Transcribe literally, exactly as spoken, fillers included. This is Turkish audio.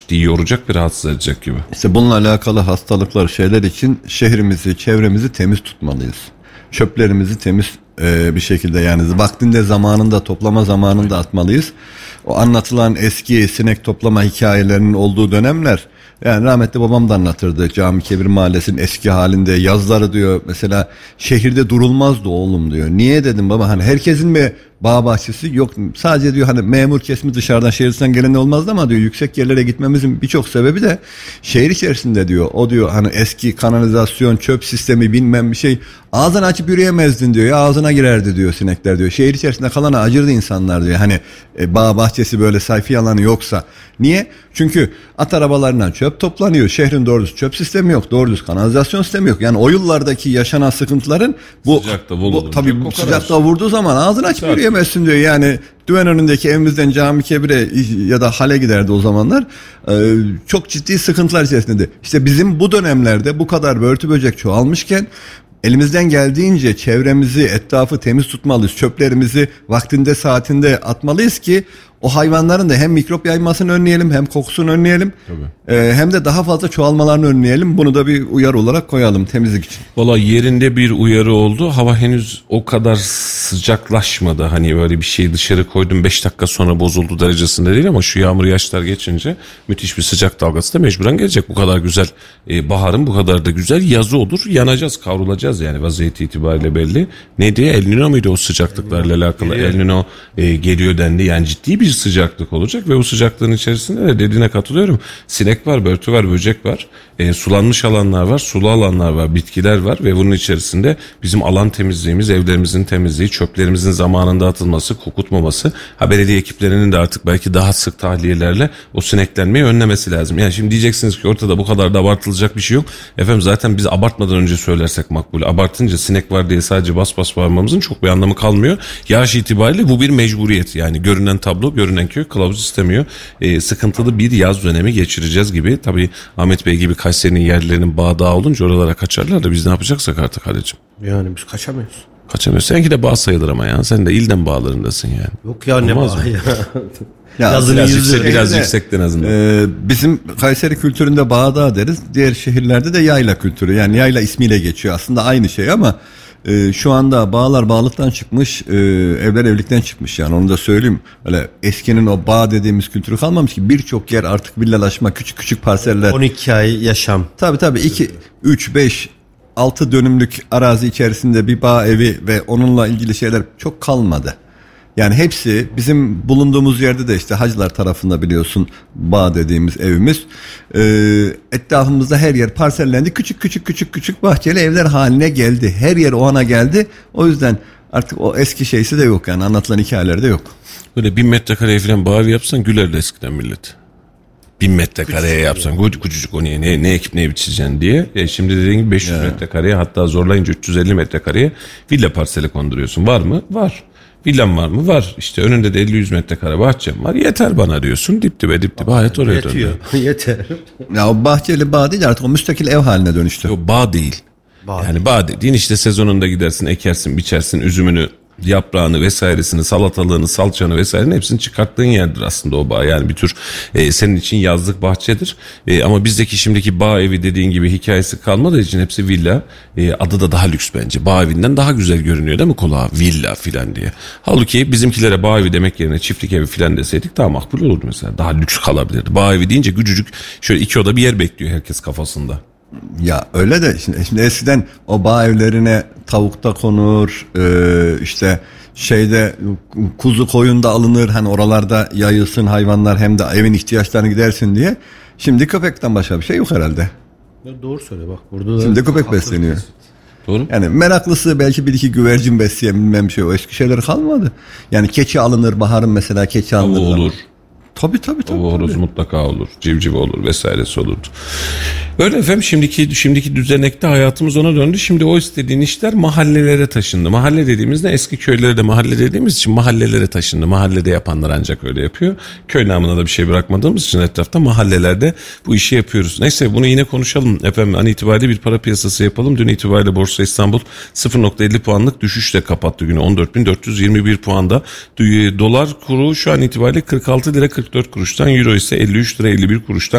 ciddi yoracak ve rahatsız edecek gibi. İşte bununla alakalı hastalıklar, şeyler için şehrimizi, çevremizi temiz tutmalıyız. Çöplerimizi temiz e, bir şekilde, yani vaktinde, zamanında, toplama zamanında atmalıyız. O anlatılan eski sinek toplama hikayelerinin olduğu dönemler, yani rahmetli babam da anlatırdı. Cami Kebir Mahallesi'nin eski halinde yazları diyor mesela, şehirde durulmazdı oğlum diyor. Niye dedim baba, hani herkesin mi bağ bahçesi yok, sadece diyor hani memur kesimi dışarıdan, şehirden gelen olmazdı ama diyor yüksek yerlere gitmemizin birçok sebebi de şehir içerisinde diyor. O diyor hani eski kanalizasyon, çöp sistemi, bilmem bir şey, ağzını açıp yürüyemezdin diyor ya, ağzına girerdi diyor sinekler diyor. Şehir içerisinde kalana acırdı insanlar diyor. Hani e, bağ bahçesi böyle sayfi alanı yoksa. Niye? Çünkü at arabalarından çöp toplanıyor. Şehrin doğru düz çöp sistemi yok. Doğru düz kanalizasyon sistemi yok. Yani o yıllardaki yaşanan sıkıntıların bu, sıcakta, bu tabii bu sıcakta vurduğu zaman ağzını açıp evet. yürüyemezsin diyor. Yani düven önündeki evimizden Cami Kebir'e ya da hale giderdi o zamanlar. Ee, çok ciddi sıkıntılar içerisinde. İşte bizim bu dönemlerde bu kadar börtü böcek çoğalmışken elimizden geldiğince çevremizi, etrafı temiz tutmalıyız. Çöplerimizi vaktinde, saatinde atmalıyız ki o hayvanların da hem mikrop yaymasını önleyelim, hem kokusunu önleyelim, e, hem de daha fazla çoğalmalarını önleyelim. Bunu da bir uyarı olarak koyalım temizlik için. Valla yerinde bir uyarı oldu. Hava henüz o kadar sıcaklaşmadı. Hani böyle bir şey dışarı koydum beş dakika sonra bozuldu derecesinde değil, ama şu yağmur yağışlar geçince müthiş bir sıcak dalgası da mecburen gelecek. Bu kadar güzel e, baharın bu kadar da güzel yazı olur. Yanacağız, kavrulacağız yani, vaziyeti itibariyle belli. Ne diye? El Niño muydu o sıcaklıklarla alakalı? El Niño e, geliyor dendi. Yani ciddi bir sıcaklık olacak ve bu sıcaklığın içerisinde de dediğine katılıyorum. Sinek var, börtü var, böcek var. E, sulanmış alanlar var, sulu alanlar var, bitkiler var ve bunun içerisinde bizim alan temizliğimiz, evlerimizin temizliği, çöplerimizin zamanında atılması, kokutmaması, ha belediye ekiplerinin de artık belki daha sık tahliyelerle o sineklenmeyi önlemesi lazım. Yani şimdi diyeceksiniz ki ortada bu kadar da abartılacak bir şey yok. Efendim zaten biz abartmadan önce söylersek makbul. Abartınca sinek var diye sadece bas bas bağırmamızın çok bir anlamı kalmıyor. Yaş itibariyle bu bir mecburiyet. Yani görünen tablo, görünen köy kılavuz istemiyor. E, sıkıntılı bir yaz dönemi geçireceğiz gibi. Tabii Ahmet Bey gibi Kayseri'nin yerlilerinin bağdağı olunca oralara kaçarlar da biz ne yapacaksak artık Halicim. Yani biz kaçamıyoruz. Kaçamıyoruz. Seninki de bağ sayılır ama ya. Sen de ilden bağlarındasın yani. Yok ya, ne Olmaz bağ ya. Ya Yazın biraz yüzü, yüksek, biraz de, yüksekten en azından. E, bizim Kayseri kültüründe bağda deriz. Diğer şehirlerde de yayla kültürü. Yani yayla ismiyle geçiyor. Aslında aynı şey ama e, şu anda bağlar bağlıktan çıkmış, e, evler evlilikten çıkmış. Yani onu da söyleyeyim. Öyle eskinin o bağ dediğimiz kültürü kalmamış ki. Birçok yer artık villalaşma, küçük küçük parseller. on iki ay yaşam. Tabii tabii iki, üç, beş, altı dönümlük arazi içerisinde bir bağ evi ve onunla ilgili şeyler çok kalmadı. Yani hepsi bizim bulunduğumuz yerde de işte Hacılar tarafında biliyorsun bağ dediğimiz evimiz. Ee, etrafımızda her yer parsellendi. Küçük küçük küçük küçük bahçeli evler haline geldi. Her yer o ana geldi. O yüzden artık o eski şeysi de yok, yani anlatılan hikayelerde yok. Böyle bin metrekare falan bağ evi yapsan gülerdi eskiden millet. Bin metrekareye yapsan yani. Küçücük o niye, ne, ne ekip ne biçeceksin diye. E şimdi dediğin gibi beş yüz yeah. metrekareye, hatta zorlayınca üç yüz elli metrekareye villa parseli konduruyorsun. Var mı? Var. Villam var mı? Var. İşte önünde de elli yüz metrekare bahçem var. Yeter bana diyorsun. Dip dibe dip dibe hayat oraya dönüyor. Yeter. Ya o bahçeli bağ değil, artık o müstakil ev haline dönüştü. O bağ değil. Bağ yani değil. Bağ dediğin işte sezonunda gidersin, ekersin, biçersin, üzümünü, yaprağını vesairesini, salatalığını, salçanı vesairenin hepsini çıkarttığın yerdir aslında o bağ. Yani bir tür e, senin için yazlık bahçedir. E, ama bizdeki şimdiki bağ evi dediğin gibi hikayesi kalmadığı için hepsi villa. E, adı da daha lüks bence. Bağ evinden daha güzel görünüyor değil mi kulağa? Villa filan diye. Halbuki bizimkilere bağ evi demek yerine çiftlik evi filan deseydik daha makbul olurdu mesela. Daha lüks kalabilirdi. Bağ evi deyince küçücük şöyle iki oda bir yer bekliyor herkes kafasında. Ya öyle de şimdi, şimdi eskiden o bağ evlerine tavuk da konur, e, işte şeyde kuzu koyun da alınır, hani oralarda yayılsın hayvanlar, hem de evin ihtiyaçlarını gidersin diye. Şimdi köpekten başka bir şey yok herhalde. Ya doğru söyle bak, burada da şimdi köpek besleniyor. Doğru. Yani meraklısı belki bir iki güvercin besleyen bilmem bir şey, o eski şeyler kalmadı. Yani keçi alınır, baharın mesela keçi alınır. O olur. Tabii tabii tabii. O horoz mutlaka olur. Civciv olur vesairesi olurdu. Öyle efendim, şimdiki şimdiki düzenekte hayatımız ona döndü. Şimdi o istediğin işler mahallelere taşındı. Mahalle dediğimizde eski köylere de mahalle dediğimiz için mahallelere taşındı. Mahallede yapanlar ancak öyle yapıyor. Köy namına da bir şey bırakmadığımız için etrafta mahallelerde bu işi yapıyoruz. Neyse bunu yine konuşalım efendim. An itibariyle bir para piyasası yapalım. Dün itibariyle Borsa İstanbul sıfır nokta elli puanlık düşüşle kapattı günü. on dört bin dört yüz yirmi bir puanda. Dolar kuru şu an itibariyle kırk altı lira kırk dört kuruştan, euro ise elli üç lira elli bir kuruştan.